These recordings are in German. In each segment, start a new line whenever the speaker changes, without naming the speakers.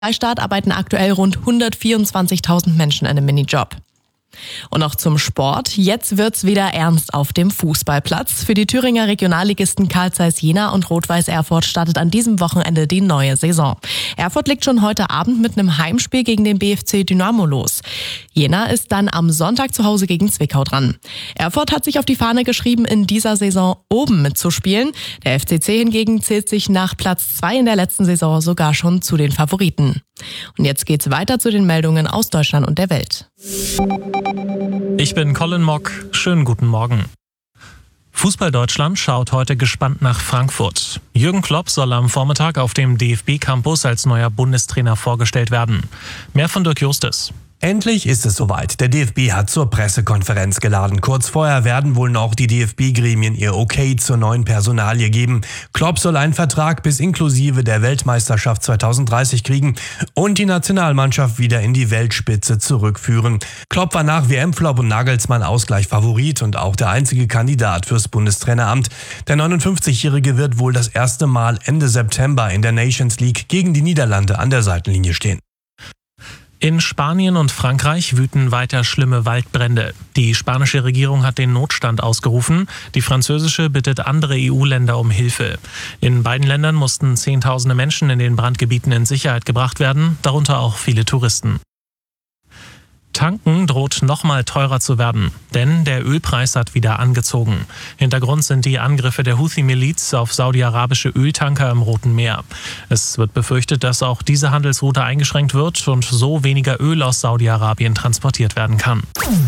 Freistaat arbeiten aktuell rund 124.000 Menschen in einem Minijob. Und noch zum Sport. Jetzt wird's wieder ernst auf dem Fußballplatz. Für die Thüringer Regionalligisten Carl Zeiss Jena und Rot-Weiß Erfurt startet an diesem Wochenende die neue Saison. Erfurt legt schon heute Abend mit einem Heimspiel gegen den BFC Dynamo los. Jena ist dann am Sonntag zu Hause gegen Zwickau dran. Erfurt hat sich auf die Fahne geschrieben, in dieser Saison oben mitzuspielen. Der FCC hingegen zählt sich nach Platz 2 in der letzten Saison sogar schon zu den Favoriten. Und jetzt geht's weiter zu den Meldungen aus Deutschland und der Welt.
Ich bin Colin Mock. Schönen guten Morgen. Fußball Deutschland schaut heute gespannt nach Frankfurt. Jürgen Klopp soll am Vormittag auf dem DFB-Campus als neuer Bundestrainer vorgestellt werden. Mehr von Dirk Justus.
Endlich ist es soweit. Der DFB hat zur Pressekonferenz geladen. Kurz vorher werden wohl noch die DFB-Gremien ihr Okay zur neuen Personalie geben. Klopp soll einen Vertrag bis inklusive der Weltmeisterschaft 2030 kriegen und die Nationalmannschaft wieder in die Weltspitze zurückführen. Klopp war nach WM-Flop und Nagelsmann Ausgleich Favorit und auch der einzige Kandidat fürs Bundestraineramt. Der 59-Jährige wird wohl das erste Mal Ende September in der Nations League gegen die Niederlande an der Seitenlinie stehen.
In Spanien und Frankreich wüten weiter schlimme Waldbrände. Die spanische Regierung hat den Notstand ausgerufen. Die französische bittet andere EU-Länder um Hilfe. In beiden Ländern mussten Zehntausende Menschen in den Brandgebieten in Sicherheit gebracht werden, darunter auch viele Touristen. Tanken droht nochmal teurer zu werden, denn der Ölpreis hat wieder angezogen. Hintergrund sind die Angriffe der Houthi-Miliz auf saudi-arabische Öltanker im Roten Meer. Es wird befürchtet, dass auch diese Handelsroute eingeschränkt wird und so weniger Öl aus Saudi-Arabien transportiert werden kann.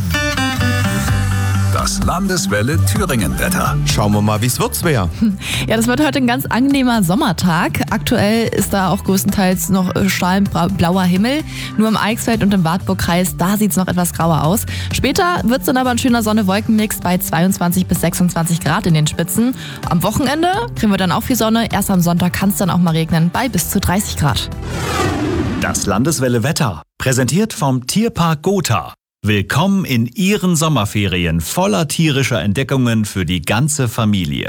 Das Landeswelle Thüringen-Wetter.
Schauen wir mal, wie es wird, Svea.
Ja, das wird heute ein ganz angenehmer Sommertag. Aktuell ist da auch größtenteils noch strahlend blauer Himmel. Nur im Eichsfeld und im Wartburgkreis, da sieht es noch etwas grauer aus. Später wird es dann aber ein schöner Sonne-Wolken-Mix bei 22 bis 26 Grad in den Spitzen. Am Wochenende kriegen wir dann auch viel Sonne. Erst am Sonntag kann es dann auch mal regnen bei bis zu 30 Grad.
Das Landeswelle Wetter. Präsentiert vom Tierpark Gotha. Willkommen in Ihren Sommerferien voller tierischer Entdeckungen für die ganze Familie.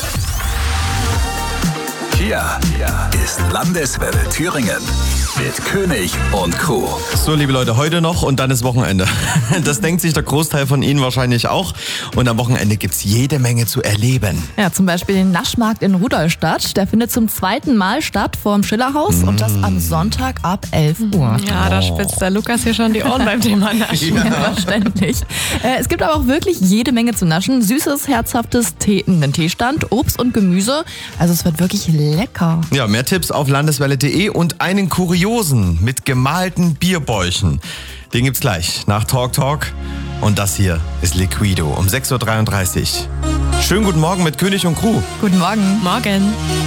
Hier ist Landeswelle Thüringen mit König und Crew.
So, liebe Leute, heute noch und dann ist Wochenende. Das denkt sich der Großteil von Ihnen wahrscheinlich auch. Und am Wochenende gibt's jede Menge zu erleben.
Ja, zum Beispiel den Naschmarkt in Rudolstadt. Der findet zum 2. Mal statt vor dem Schillerhaus und das am Sonntag ab 11 Uhr.
Ja, da spitzt der Lukas hier schon die Ohren beim Thema Naschen.
Ja, verständlich. Es gibt aber auch wirklich jede Menge zu naschen. Süßes, herzhaftes einen Teestand, Obst und Gemüse. Also es wird wirklich lecker.
Ja, mehr Tipps auf landeswelle.de und einen Kuriosen mit gemalten Bierbäuchen. Den gibt's gleich nach Talk. Und das hier ist Liquido um 6.33 Uhr. Schönen guten Morgen mit König und Crew.
Guten Morgen.
Morgen.